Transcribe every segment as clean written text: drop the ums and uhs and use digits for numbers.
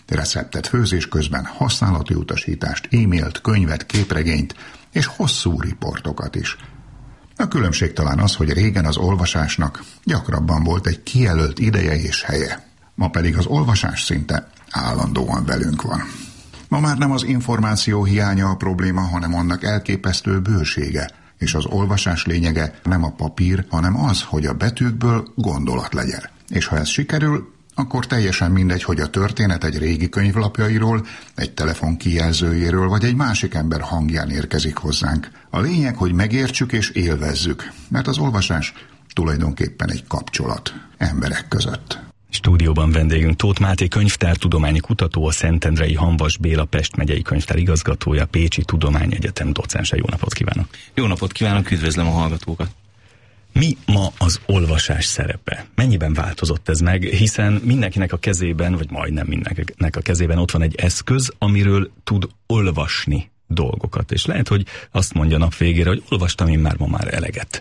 receptet főzés közben, használati utasítást, e-mailt, könyvet, képregényt és hosszú riportokat is. A különbség talán az, hogy régen az olvasásnak gyakrabban volt egy kijelölt ideje és helye. Ma pedig az olvasás szinte állandóan velünk van. Ma már nem az információ hiánya a probléma, hanem annak elképesztő bősége, és az olvasás lényege nem a papír, hanem az, hogy a betűkből gondolat legyen. És ha ez sikerül, akkor teljesen mindegy, hogy a történet egy régi könyvlapjairól, egy telefon kijelzőjéről, vagy egy másik ember hangján érkezik hozzánk. A lényeg, hogy megértsük és élvezzük, mert az olvasás tulajdonképpen egy kapcsolat emberek között. Stúdióban vendégünk Tóth Máté könyvtártudományi kutató, a Szentendrei Hamvas Béla Pest megyei könyvtár igazgatója, Pécsi Tudományegyetem docense. Jó napot kívánok! Jó napot kívánok, üdvözlöm a hallgatókat! Mi ma az olvasás szerepe? Mennyiben változott ez meg? Hiszen mindenkinek a kezében, vagy majdnem mindenkinek a kezében ott van egy eszköz, amiről tud olvasni dolgokat. És lehet, hogy azt mondja nap végére, hogy olvastam én ma már eleget.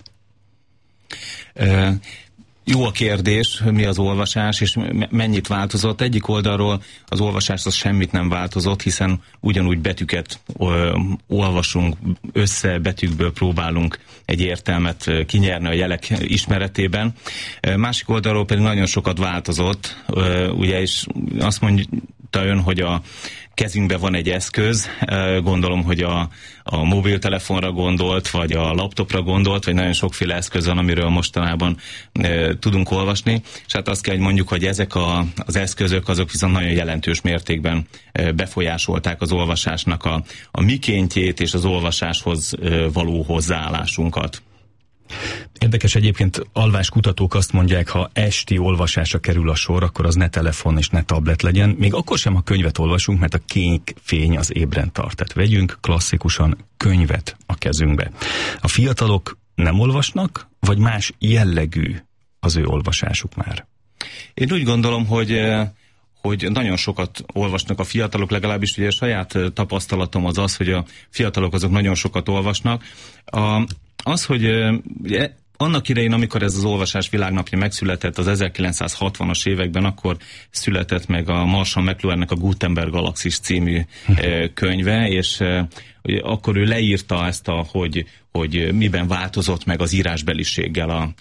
Jó a kérdés, mi az olvasás, és mennyit változott. Egyik oldalról az olvasás az semmit nem változott, hiszen ugyanúgy betűket olvasunk össze, betűkből próbálunk egy értelmet kinyerni a jelek ismeretében. Másik oldalról pedig nagyon sokat változott, ugye, és azt mondta ön, hogy a kezünkben van egy eszköz, gondolom, hogy a mobiltelefonra gondolt, vagy a laptopra gondolt, vagy nagyon sokféle eszköz van, amiről mostanában tudunk olvasni, és hát azt kell, hogy mondjuk, hogy ezek az eszközök, azok viszont nagyon jelentős mértékben befolyásolták az olvasásnak a mikéntjét és az olvasáshoz való hozzáállásunkat. Érdekes egyébként, alváskutatók azt mondják, ha esti olvasásra kerül a sor, akkor az ne telefon és ne tablet legyen. Még akkor sem, ha könyvet olvasunk, mert a kék fény az ébren tart. Tehát vegyünk klasszikusan könyvet a kezünkbe. A fiatalok nem olvasnak, vagy más jellegű az ő olvasásuk már? Én úgy gondolom, hogy nagyon sokat olvasnak a fiatalok, legalábbis ugye a saját tapasztalatom az, hogy a fiatalok azok nagyon sokat olvasnak. Az, hogy annak idején, amikor ez az olvasás világnapja megszületett az 1960-as években, akkor született meg a Marshall McLuhannek a Gutenberg Galaxis című könyve, és akkor ő leírta ezt, hogy miben változott meg az írásbeliséggel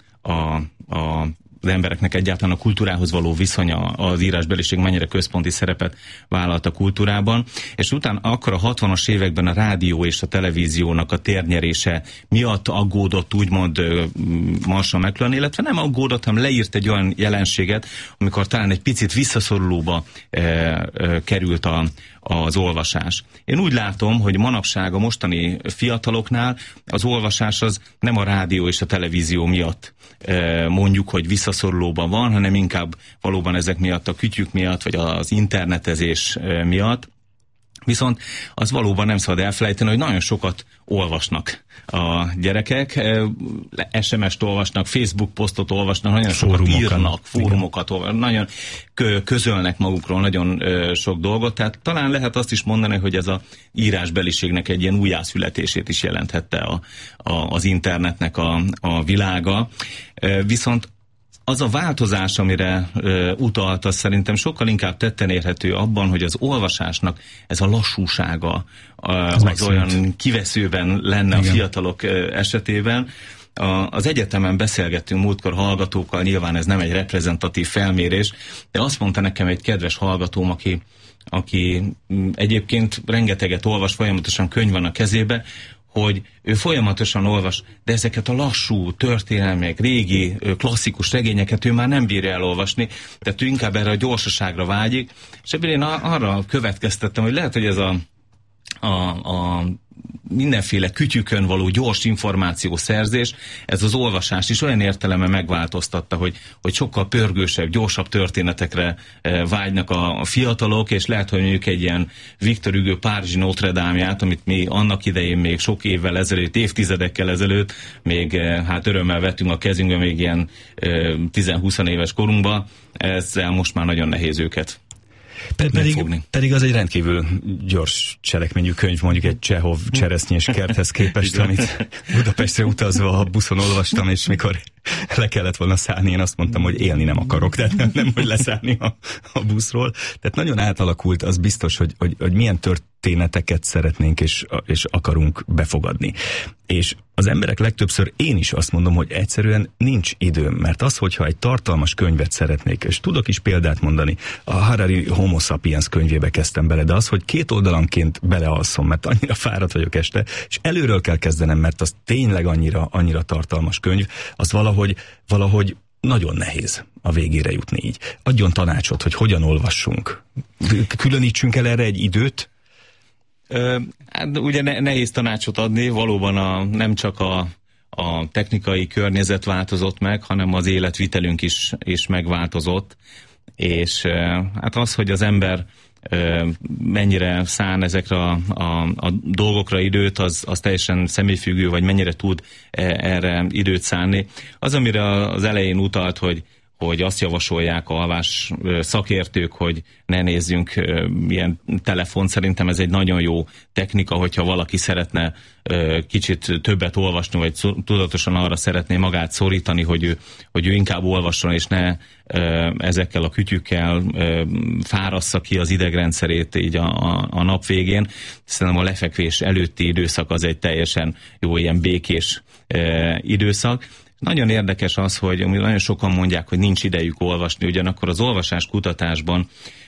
az embereknek egyáltalán a kultúrához való viszonya, az írásbeliség mennyire központi szerepet vállalt a kultúrában, és utána akkor a 60-as években a rádió és a televíziónak a térnyerése miatt aggódott úgymond Marshall McLuhan, illetve nem aggódott, hanem leírt egy olyan jelenséget, amikor talán egy picit visszaszorulóba került az olvasás. Én úgy látom, hogy manapság a mostani fiataloknál az olvasás az nem a rádió és a televízió miatt mondjuk, hogy visszaszorulóban van, hanem inkább valóban ezek miatt, a kütyük miatt, vagy az internetezés miatt. Viszont az valóban nem szabad elfelejteni, hogy nagyon sokat olvasnak a gyerekek, SMS-t olvasnak, Facebook posztot olvasnak, nagyon sokat írnak, fórumokat olvasnak, nagyon közölnek magukról nagyon sok dolgot, tehát talán lehet azt is mondani, hogy ez a írásbeliségnek egy ilyen újjászületését is jelenthette az internetnek a világa. Viszont az a változás, amire utalt, az szerintem sokkal inkább tetten érhető abban, hogy az olvasásnak ez a lassúsága az olyan kiveszőben lenne. Igen. A fiatalok esetében. Az egyetemen beszélgettünk múltkor hallgatókkal, nyilván ez nem egy reprezentatív felmérés, de azt mondta nekem egy kedves hallgatóm, aki egyébként rengeteget olvas, folyamatosan könyv van a kezébe, hogy ő folyamatosan olvas, de ezeket a lassú történelmek, régi, klasszikus regényeket ő már nem bírja elolvasni, tehát ő inkább erre a gyorsaságra vágyik, és ebből én arra következtettem, hogy lehet, hogy ez a mindenféle kütyükön való gyors információszerzés, ez az olvasást is olyan értelemben megváltoztatta, hogy sokkal pörgősebb, gyorsabb történetekre vágynak a fiatalok, és lehet, hogy mondjuk egy ilyen Victor Hugo Párizsi Notre Dame-ját, amit mi annak idején még sok évvel ezelőtt, évtizedekkel ezelőtt még hát örömmel vettünk a kezünkbe még ilyen 10-20 éves korunkba, ezzel most már nagyon nehéz őket Pedig az egy rendkívül gyors cselekményű könyv, mondjuk egy Csehov Cseresznyés kerthez képest, amit Budapestre utazva a buszon olvastam, és mikor le kellett volna szállni, én azt mondtam, hogy élni nem akarok, tehát nem hogy leszállni a buszról. Tehát nagyon átalakult, az biztos, hogy milyen történeteket szeretnénk és akarunk befogadni. És az emberek legtöbbször, én is azt mondom, hogy egyszerűen nincs időm, mert az, hogyha egy tartalmas könyvet szeretnék, és tudok is példát mondani, a Harari Homo Sapiens könyvébe kezdtem bele, de az, hogy 2 oldalanként belealszom, mert annyira fáradt vagyok este, és előről kell kezdenem, mert az tényleg annyira tartalmas könyv, az valahogy nagyon nehéz a végére jutni így. Adjon tanácsot, hogy hogyan olvassunk. Különítsünk el erre egy időt? Hát ugye nehéz tanácsot adni, valóban nem csak a technikai környezet változott meg, hanem az életvitelünk is megváltozott, és hát az, hogy az ember mennyire szán ezekre a dolgokra időt, az teljesen személyfüggő, vagy mennyire tud erre időt szánni. Az, amire az elején utalt, hogy azt javasolják a alvás szakértők, hogy ne nézzünk ilyen telefont. Szerintem ez egy nagyon jó technika, hogyha valaki szeretne kicsit többet olvasni, vagy tudatosan arra szeretné magát szorítani, hogy ő inkább olvasson, és ne ezekkel a kütyükkel fárassza ki az idegrendszerét így a nap végén. Szerintem a lefekvés előtti időszak az egy teljesen jó ilyen békés időszak. Nagyon érdekes az, hogy nagyon sokan mondják, hogy nincs idejük olvasni, ugyanakkor az olvasás kutatásban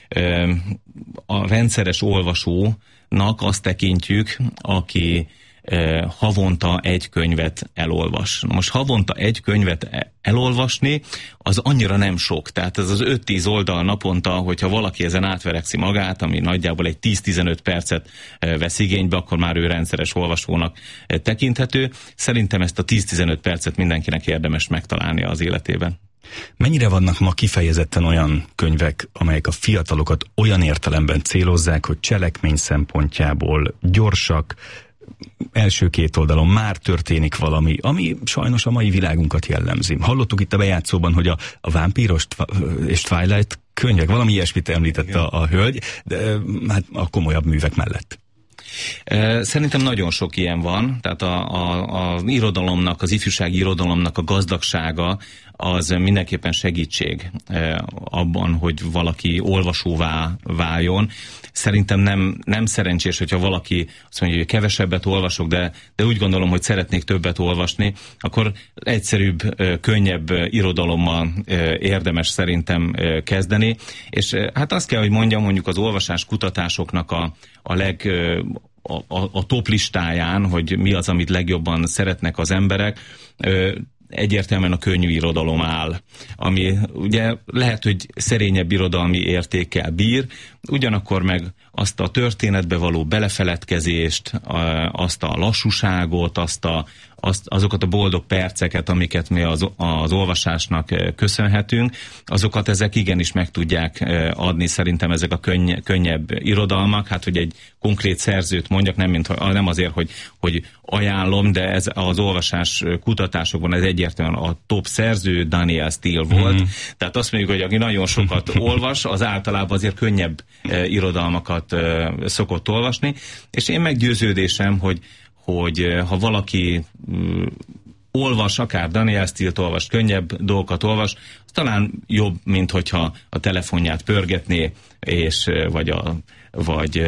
a rendszeres olvasónak azt tekintjük, aki havonta egy könyvet elolvas. Most havonta egy könyvet elolvasni, az annyira nem sok. Tehát ez az 5-10 oldal naponta, hogyha valaki ezen átverekszi magát, ami nagyjából egy 10-15 percet vesz igénybe, akkor már ő rendszeres olvasónak tekinthető. Szerintem ezt a 10-15 percet mindenkinek érdemes megtalálni az életében. Mennyire vannak ma kifejezetten olyan könyvek, amelyek a fiatalokat olyan értelemben célozzák, hogy cselekmény szempontjából gyorsak, első 2 oldalon már történik valami, ami sajnos a mai világunkat jellemzi. Hallottuk itt a bejátszóban, hogy a vámpíros és Twilight könyvek, valami ilyesmit említette a hölgy, de hát a komolyabb művek mellett. Szerintem nagyon sok ilyen van, tehát az irodalomnak, az ifjúsági irodalomnak a gazdagsága az mindenképpen segítség abban, hogy valaki olvasóvá váljon. Szerintem nem szerencsés, hogyha valaki azt mondja, hogy kevesebbet olvasok, de úgy gondolom, hogy szeretnék többet olvasni, akkor egyszerűbb, könnyebb irodalommal érdemes szerintem kezdeni. És hát azt kell, hogy mondjam, mondjuk az olvasás kutatásoknak a top listáján, hogy mi az, amit legjobban szeretnek az emberek, egyértelműen a könnyű irodalom áll, ami ugye lehet, hogy szerényebb irodalmi értékkel bír, ugyanakkor meg azt a történetbe való belefeledkezést, azt a lassúságot, azokat a boldog perceket, amiket mi az olvasásnak köszönhetünk, azokat ezek igenis meg tudják adni, szerintem ezek a könnyebb irodalmak, hát hogy egy konkrét szerzőt mondjak, nem azért, hogy ajánlom, de ez az olvasás kutatásokban ez egyértelműen a top szerző Danielle Steel volt. Tehát azt mondjuk, hogy aki nagyon sokat olvas, az általában azért könnyebb irodalmakat szokott olvasni, és én meggyőződésem, hogy ha valaki olvas, akár Danielle Steelt olvas, könnyebb dolgokat olvas, az talán jobb, mint hogyha a telefonját pörgetné, és vagy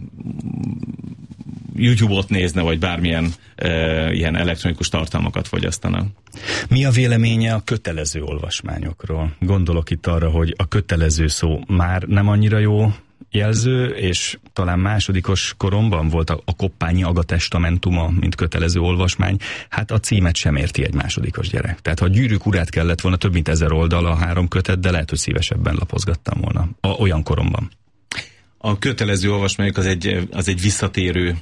YouTube-ot nézne, vagy bármilyen ilyen elektronikus tartalmakat fogyasztana. Mi a véleménye a kötelező olvasmányokról? Gondolok itt arra, hogy a kötelező szó már nem annyira jó jelző, és talán másodikos koromban volt a Koppányi Aga testamentuma, mint kötelező olvasmány. Hát a címet sem érti egy másodikos gyerek. Tehát ha a Gyűrűk urát kellett volna, több mint 1000 oldal a 3 kötet, de lehet, hogy szívesebben lapozgattam volna olyan koromban. A kötelező olvasmányok az egy visszatérő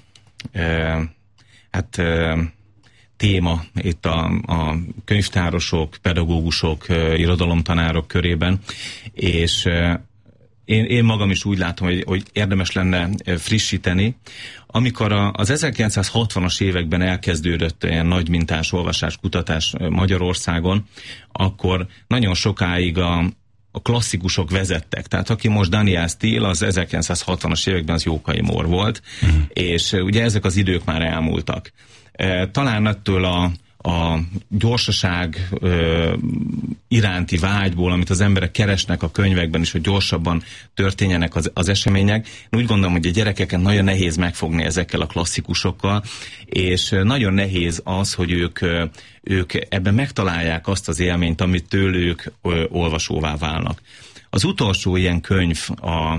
téma itt a könyvtárosok, pedagógusok, irodalomtanárok körében, és én magam is úgy látom, hogy érdemes lenne frissíteni. Amikor az 1960-as években elkezdődött ilyen nagy mintás olvasáskutatás Magyarországon, akkor nagyon sokáig a klasszikusok vezettek. Tehát aki most Daniel Steele, az 1960-as években az Jókai Mór volt, és ugye ezek az idők már elmúltak. Talán ettől a gyorsaság iránti vágyból, amit az emberek keresnek a könyvekben is, hogy gyorsabban történjenek az események. Én úgy gondolom, hogy a gyerekeken nagyon nehéz megfogni ezekkel a klasszikusokkal, és nagyon nehéz az, hogy ők ebben megtalálják azt az élményt, amit tőlük olvasóvá válnak. Az utolsó ilyen könyv a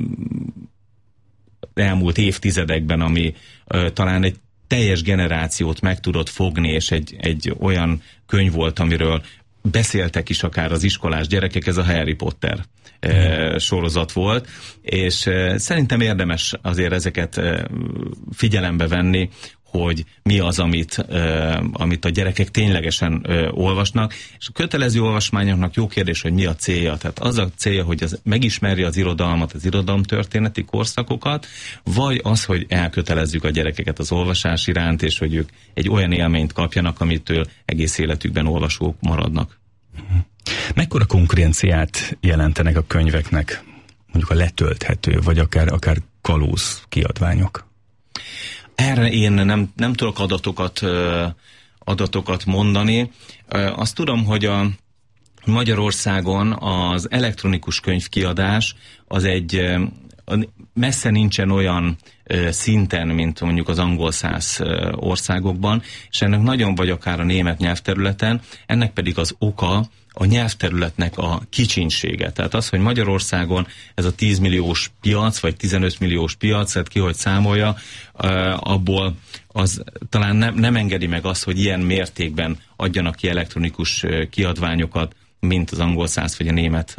elmúlt évtizedekben, ami talán egy teljes generációt meg tudott fogni, és egy olyan könyv volt, amiről beszéltek is akár az iskolás gyerekek, ez a Harry Potter sorozat volt, és szerintem érdemes azért ezeket figyelembe venni, hogy mi az, amit a gyerekek ténylegesen olvasnak, és a kötelező olvasmányoknak jó kérdés, hogy mi a célja. Tehát az a célja, hogy megismerje az irodalmat, az irodalomtörténeti korszakokat, vagy az, hogy elkötelezzük a gyerekeket az olvasás iránt, és hogy ők egy olyan élményt kapjanak, amitől egész életükben olvasók maradnak. Mekkora konkurenciát jelentenek a könyveknek, mondjuk a letölthető, vagy akár kalóz kiadványok? Erre én nem tudok adatokat mondani. Azt tudom, hogy Magyarországon az elektronikus könyvkiadás az messze nincsen olyan szinten, mint mondjuk az angolszász országokban, és ennek nagyon vagy akár a német nyelvterületen, ennek pedig az oka a nyelvterületnek a kicsinsége. Tehát az, hogy Magyarországon ez a 10 milliós piac, vagy 15 milliós piac, tehát ki hogy számolja, abból az talán nem engedi meg azt, hogy ilyen mértékben adjanak ki elektronikus kiadványokat, mint az angolszász vagy a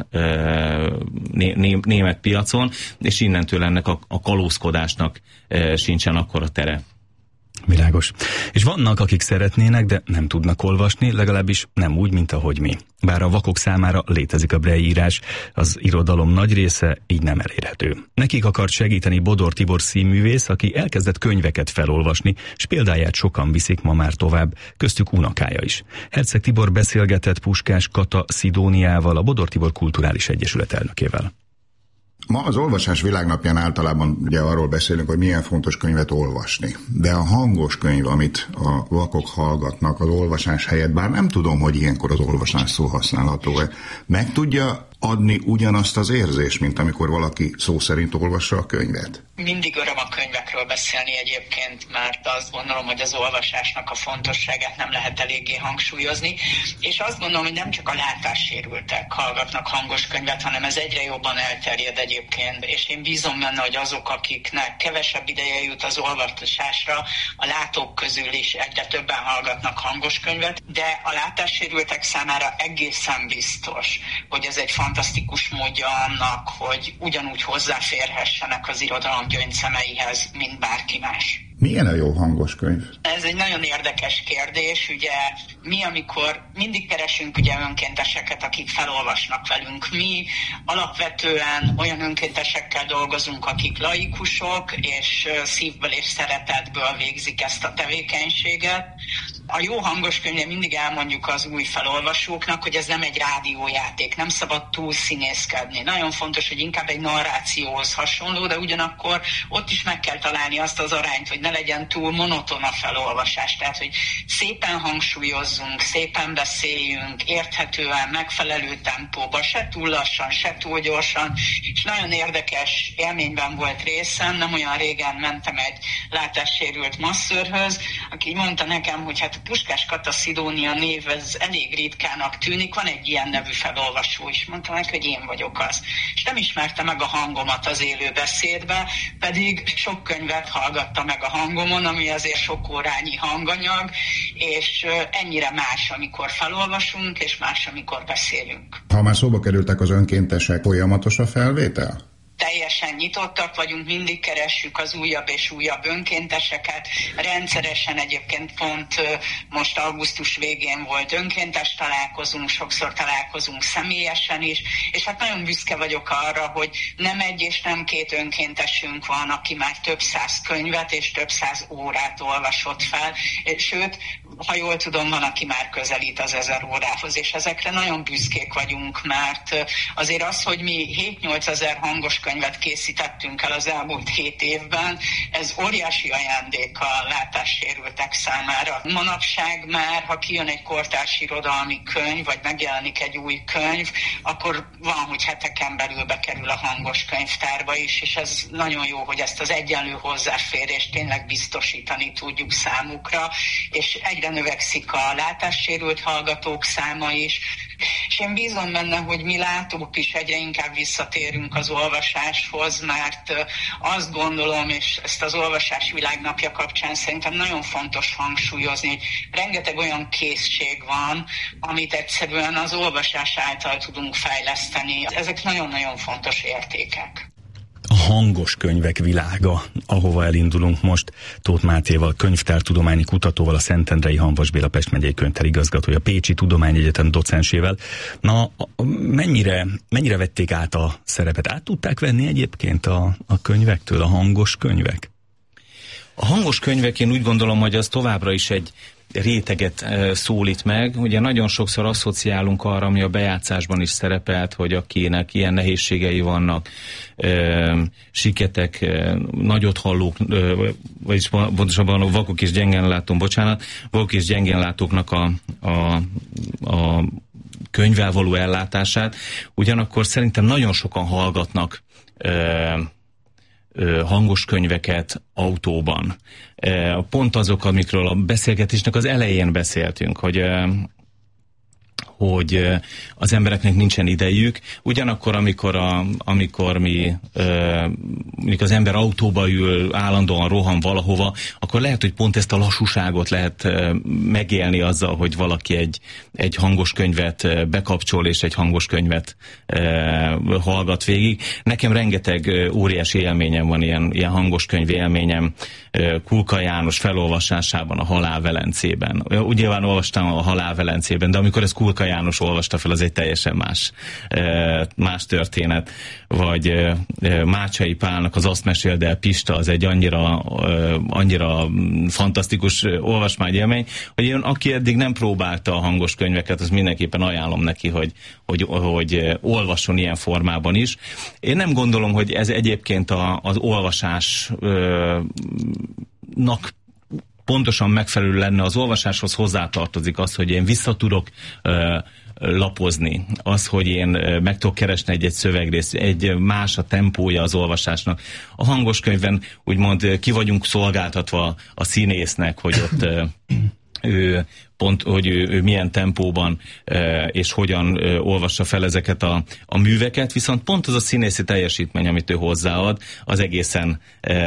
német piacon, és innentől ennek a kalózkodásnak sincsen akkora tere. Világos. És vannak, akik szeretnének, de nem tudnak olvasni, legalábbis nem úgy, mint ahogy mi. Bár a vakok számára létezik a Braille írás, az irodalom nagy része így nem elérhető. Nekik akart segíteni Bodor Tibor színművész, aki elkezdett könyveket felolvasni, és példáját sokan viszik ma már tovább, köztük unokája is. Herceg Tibor beszélgetett Puskás Kata Szidóniával, a Bodor Tibor Kulturális Egyesület elnökével. Ma az olvasás világnapján általában ugye arról beszélünk, hogy milyen fontos könyvet olvasni. De a hangos könyv, amit a vakok hallgatnak az olvasás helyett, bár nem tudom, hogy ilyenkor az olvasás szó használható-e, meg tudja adni ugyanazt az érzést, mint amikor valaki szó szerint olvassa a könyvet? Mindig öröm a könyvekről beszélni egyébként, mert azt gondolom, hogy az olvasásnak a fontosságát nem lehet eléggé hangsúlyozni, és azt gondolom, hogy nem csak a látássérültek hallgatnak hangos könyvet, hanem ez egyre jobban elterjed egyébként, és én bízom benne, hogy azok, akiknek kevesebb ideje jut az olvasásra, a látók közül is egyre többen hallgatnak hangos könyvet, de a látássérültek számára egészen biztos, hogy ez egy fantasztikus módja annak, hogy ugyanúgy hozzáférhessenek az irodalom gyöngyszemeihez, mint bárki más. Milyen a jó hangos könyv? Ez egy nagyon érdekes kérdés, ugye mi, amikor mindig keresünk ugye önkénteseket, akik felolvasnak velünk. Mi alapvetően olyan önkéntesekkel dolgozunk, akik laikusok, és szívből és szeretetből végzik ezt a tevékenységet. A jó hangos könyvnél mindig elmondjuk az új felolvasóknak, hogy ez nem egy rádiójáték, nem szabad túl színészkedni. Nagyon fontos, hogy inkább egy narrációhoz hasonló, de ugyanakkor ott is meg kell találni azt az arányt, hogy ne legyen túl monoton a felolvasás. Tehát, hogy szépen hangsúlyozzunk, szépen beszéljünk, érthetően, megfelelő tempóba, se túl lassan, se túl gyorsan. És nagyon érdekes élményben volt részem, nem olyan régen mentem egy látássérült masszörhöz, aki mondta nekem, hogy hát a Puskás Kata Szidónia név, ez elég ritkának tűnik, van egy ilyen nevű felolvasó is. Mondtam neki, hogy én vagyok az. És nem ismerte meg a hangomat az élő beszédbe, pedig sok könyvet hallgatta meg a hangomon, ami azért sok órányi hanganyag, és ennyire más, amikor felolvasunk, és más, amikor beszélünk. Ha már szóba kerültek az önkéntesek, folyamatos a felvétel? Teljesen nyitottak vagyunk, mindig keressük az újabb és újabb önkénteseket. Rendszeresen egyébként pont most augusztus végén volt önkéntes találkozunk, sokszor találkozunk személyesen is, és hát nagyon büszke vagyok arra, hogy nem egy és nem két önkéntesünk van, aki már több száz könyvet és több száz órát olvasott fel, sőt, ha jól tudom, van, aki már közelít az 1000 órához, és ezekre nagyon büszkék vagyunk, mert azért az, hogy mi 7-8 ezer hangos könyvet készítettünk el az elmúlt 7 évben, ez óriási ajándék a látássérültek számára. Manapság már, ha kijön egy kortárs irodalmi könyv, vagy megjelenik egy új könyv, akkor van, hogy heteken belül bekerül a hangos könyvtárba is, és ez nagyon jó, hogy ezt az egyenlő hozzáférést tényleg biztosítani tudjuk számukra, és egyre növekszik a látássérült hallgatók száma is, és én bízom benne, hogy mi látók is egyre inkább visszatérünk az olvasáshoz, mert azt gondolom, és ezt az Olvasás Világnapja kapcsán szerintem nagyon fontos hangsúlyozni, hogy rengeteg olyan készség van, amit egyszerűen az olvasás által tudunk fejleszteni. Ezek nagyon-nagyon fontos értékek. A hangos könyvek világa, ahova elindulunk most, Tóth Mátéval, könyvtártudományi kutatóval, a Szentendrei Hamvas Béla Pest megyei könyvtár igazgatója, Pécsi Tudományegyetem docensével. Na, mennyire vették át a szerepet? Át tudták venni egyébként a könyvektől, a hangos könyvek? A hangos könyvek, én úgy gondolom, hogy az továbbra is egy réteget szólít meg. Ugye nagyon sokszor asszociálunk arra, ami a bejátszásban is szerepelt, hogy akinek ilyen nehézségei vannak, siketek, nagyot hallók, vagyis pontosabban a vakok és vakok és gyengénlátóknak a könyvvel való ellátását. Ugyanakkor szerintem nagyon sokan hallgatnak hangos könyveket autóban. Pont azok, amikről a beszélgetésnek az elején beszéltünk, hogy az embereknek nincsen idejük, ugyanakkor, amikor az ember autóba ül, állandóan rohan valahova, akkor lehet, hogy pont ezt a lassúságot lehet megélni azzal, hogy valaki egy hangos könyvet bekapcsol, és egy hangos könyvet hallgat végig. Nekem rengeteg óriási élményem van, ilyen hangos könyv élményem, Kulka János felolvasásában, a Halálvelencében. Úgy nyilván olvastam a Halálvelencében, de amikor ez Kulka János olvasta fel, az egy teljesen más történet. Vagy Mácsai Pálnak az Azt meséld el, Pista, az egy annyira fantasztikus olvasmányélmény, hogy én, aki eddig nem próbálta a hangos könyveket, az mindenképpen ajánlom neki, hogy olvasson ilyen formában is. Én nem gondolom, hogy ez egyébként az olvasásnak pontosan megfelelő lenne. Az olvasáshoz hozzátartozik az, hogy én visszatudok lapozni, az, hogy én meg tudok keresni egy szövegrészt, egy más a tempója az olvasásnak. A hangos könyvben úgymond ki vagyunk szolgáltatva a színésznek, hogy ott ő milyen tempóban és hogyan olvassa fel ezeket a műveket, viszont pont az a színészi teljesítmény, amit ő hozzáad, az egészen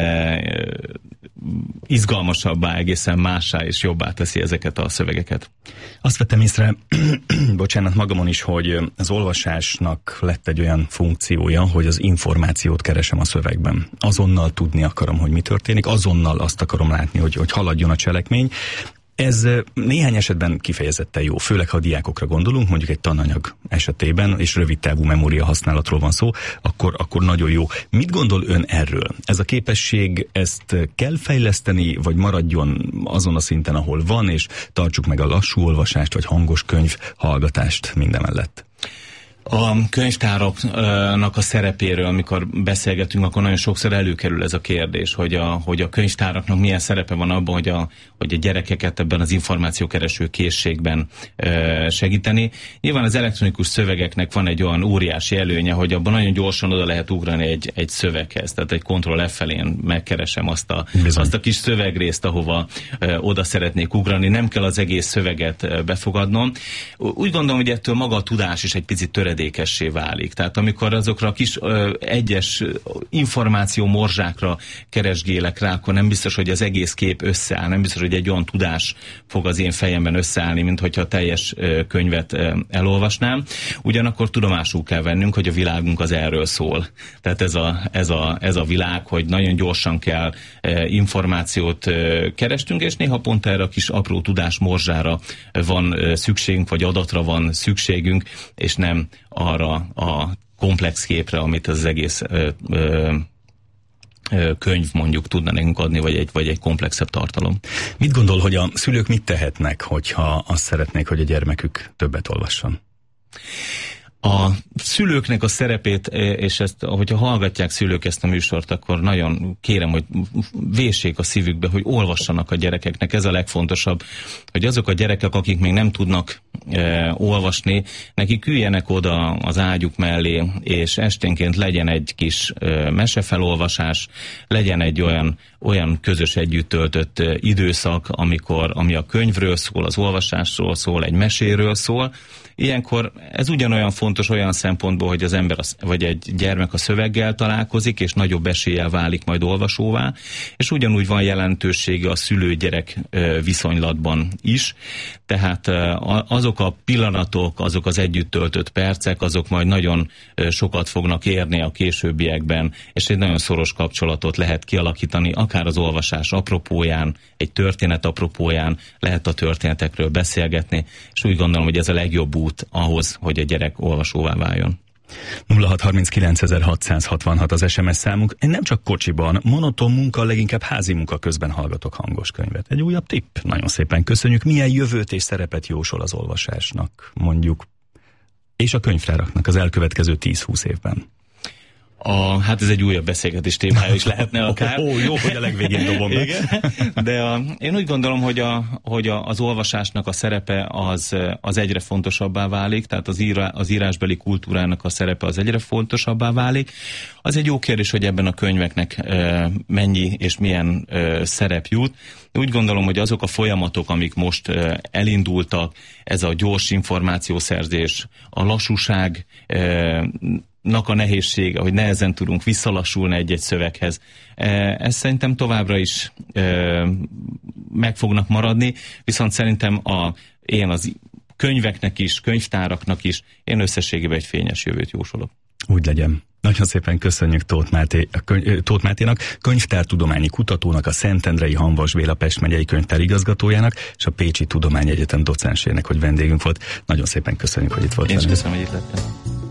izgalmasabbá, egészen mássá és jobbá teszi ezeket a szövegeket. Azt vettem észre, bocsánat, magamon is, hogy az olvasásnak lett egy olyan funkciója, hogy az információt keresem a szövegben. Azonnal tudni akarom, hogy mi történik, azonnal azt akarom látni, hogy haladjon a cselekmény. Ez néhány esetben kifejezetten jó, főleg ha a diákokra gondolunk, mondjuk egy tananyag esetében, és rövid távú memória használatról van szó, akkor nagyon jó. Mit gondol ön erről? Ez a képesség, ezt kell fejleszteni, vagy maradjon azon a szinten, ahol van, és tartsuk meg a lassú olvasást, vagy hangos könyv hallgatást mindemellett? A könyvtáraknak a szerepéről, amikor beszélgetünk, akkor nagyon sokszor előkerül ez a kérdés, hogy a könyvtáraknak milyen szerepe van abban, hogy a gyerekeket ebben az információkereső készségben segíteni. Nyilván az elektronikus szövegeknek van egy olyan óriási előnye, hogy abban nagyon gyorsan oda lehet ugrani egy szöveghez. Tehát egy Ctrl F-felén megkeresem azt a kis szövegrészt, ahova oda szeretnék ugrani. Nem kell az egész szöveget befogadnom. Úgy gondolom, hogy ettől maga a tudás is egy picit töredékes töredékessé válik. Tehát amikor azokra a kis egyes információ morzsákra keresgélek rá, akkor nem biztos, hogy az egész kép összeáll, nem biztos, hogy egy olyan tudás fog az én fejemben összeállni, mint hogyha a teljes könyvet elolvasnám. Ugyanakkor tudomásul kell vennünk, hogy a világunk az erről szól. Tehát ez a világ, hogy nagyon gyorsan kell információt kerestünk, és néha pont erre a kis apró tudás morzsára van szükségünk, vagy adatra van szükségünk, és nem arra a komplex képre, amit az egész könyv mondjuk tudna nekünk adni, vagy egy komplexebb tartalom. Mit gondol, hogy a szülők mit tehetnek, hogyha azt szeretnék, hogy a gyermekük többet olvasson? A szülőknek a szerepét, és ezt, hogyha hallgatják szülők ezt a műsort, akkor nagyon kérem, hogy véssék a szívükbe, hogy olvassanak a gyerekeknek. Ez a legfontosabb, hogy azok a gyerekek, akik még nem tudnak olvasni, nekik üljenek oda az ágyuk mellé, és esténként legyen egy kis mesefelolvasás, legyen egy olyan közös együtt töltött időszak, ami a könyvről szól, az olvasásról szól, egy meséről szól. Ilyenkor ez ugyanolyan fontos olyan szempontból, hogy az ember vagy egy gyermek a szöveggel találkozik, és nagyobb eséllyel válik majd olvasóvá, és ugyanúgy van jelentősége a szülő-gyerek viszonylatban is. Tehát azok a pillanatok, azok az együtt töltött percek, azok majd nagyon sokat fognak érni a későbbiekben, és egy nagyon szoros kapcsolatot lehet kialakítani, akár az olvasás apropóján, egy történet apropóján, lehet a történetekről beszélgetni, és úgy gondolom, hogy ez a legjobb út ahhoz, hogy a gyerek olvasóvá váljon. 0630 az SMS számunk. Én nem csak kocsiban, monoton munka, leginkább házi munka közben hallgatok hangos könyvet. Egy újabb tipp. Nagyon szépen köszönjük. Milyen jövőt és szerepet jósol az olvasásnak, mondjuk, és a könyvtáraknak az elkövetkező 10-20 évben? Hát ez egy újabb beszélgetés témája is lehetne akár. Jó, hogy a legvégén dobom be. De én úgy gondolom, hogy az olvasásnak a szerepe az egyre fontosabbá válik, tehát az írásbeli kultúrának a szerepe az egyre fontosabbá válik. Az egy jó kérdés, hogy ebben a könyveknek mennyi és milyen szerep jut. Úgy gondolom, hogy azok a folyamatok, amik most elindultak, ez a gyors információszerzés, a lassúság, a nehézsége, hogy nehezen tudunk visszalassulni egy-egy szöveghez. Ez szerintem továbbra is meg fognak maradni, viszont szerintem én az könyveknek is, könyvtáraknak is, én összességében egy fényes jövőt jósolok. Úgy legyen. Nagyon szépen köszönjük Tóth Máténak, könyvtártudományi kutatónak, a Szentendrei Hamvas Béla Pest megyei könyvtár igazgatójának, és a Pécsi Tudományegyetem docensének, hogy vendégünk volt. Nagyon szépen köszönjük, hogy itt volt. Én is köszönöm, hogy itt lettem.